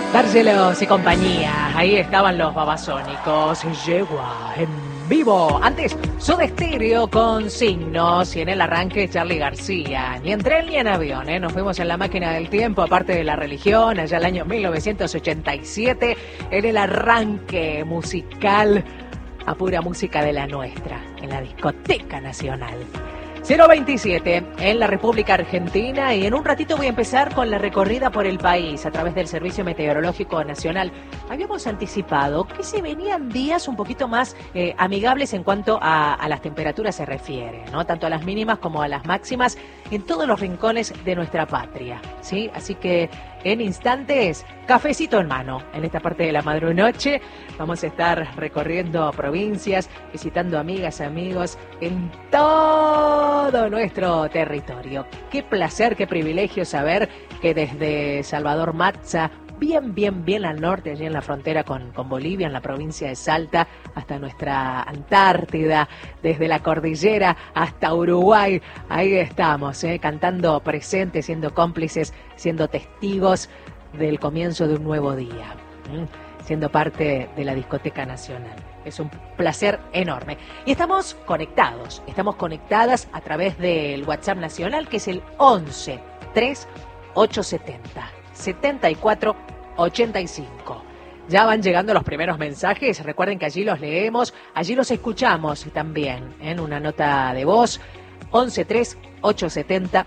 Dargelos y compañía, ahí estaban los Babasónicos, Yegua en vivo. Antes, Soda Stereo con Signos y en el arranque Charly García. Ni en tren ni en avión, nos fuimos en la máquina del tiempo, aparte de la religión, allá el año 1987, en el arranque musical a pura música de la nuestra, en la Discoteca Nacional. 027 en la República Argentina y en un ratito voy a empezar con la recorrida por el país a través del Servicio Meteorológico Nacional. Habíamos anticipado que se venían días un poquito más amigables en cuanto a las temperaturas se refiere, ¿no? Tanto a las mínimas como a las máximas en todos los rincones de nuestra patria, ¿sí? Así que en instantes, cafecito en mano. En esta parte de la madrunoche vamos a estar recorriendo provincias, visitando amigas, amigos en todo nuestro territorio. Qué placer, qué privilegio saber que desde Salvador Matza, bien al norte, allí en la frontera con Bolivia, en la provincia de Salta, hasta nuestra Antártida, desde la cordillera hasta Uruguay, ahí estamos, cantando presentes, siendo cómplices, siendo testigos del comienzo de un nuevo día, siendo parte de la Discoteca Nacional. Es un placer enorme. Y estamos conectadas a través del WhatsApp nacional, que es el 11 3 870 74 85. Ya van llegando los primeros mensajes. Recuerden que allí los leemos, allí los escuchamos también en una nota de voz. 11 3 870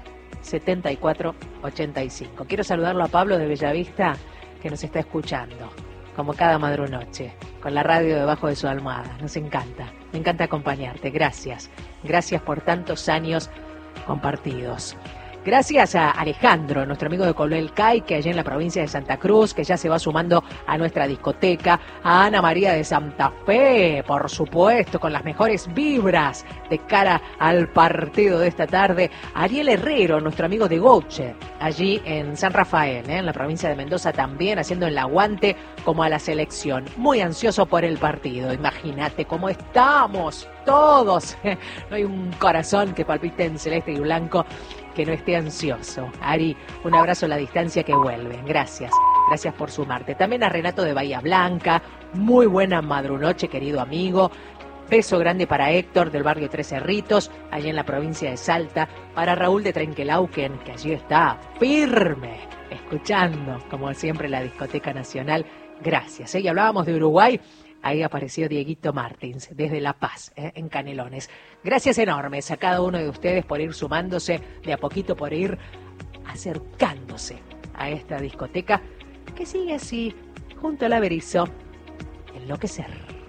74 85. Quiero saludarlo a Pablo de Bellavista, que nos está escuchando, como cada madrunoche, con la radio debajo de su almohada. Nos encanta, me encanta acompañarte. Gracias por tantos años compartidos. Gracias a Alejandro, nuestro amigo de Colhuelcay, que allá en la provincia de Santa Cruz, que ya se va sumando a nuestra discoteca. A Ana María de Santa Fe, por supuesto, con las mejores vibras de cara al partido de esta tarde. A Ariel Herrero, nuestro amigo de Goche, allí en San Rafael, en la provincia de Mendoza, también haciendo el aguante como a la selección. Muy ansioso por el partido. Imagínate cómo estamos todos. No hay un corazón que palpite en celeste y blanco que no esté ansioso. Ari, un abrazo a la distancia que vuelve. Gracias por sumarte. También a Renato de Bahía Blanca, muy buena madrunoche, querido amigo. Beso grande para Héctor del barrio Tres Cerritos, allí en la provincia de Salta. Para Raúl de Trenquelauquen, que allí está firme, escuchando, como siempre, la Discoteca Nacional. Gracias. Y hablábamos de Uruguay. Ahí apareció Dieguito Martins, desde La Paz, en Canelones. Gracias enormes a cada uno de ustedes por ir sumándose de a poquito, por ir acercándose a esta discoteca que sigue así, junto al Averizo, enloquecer.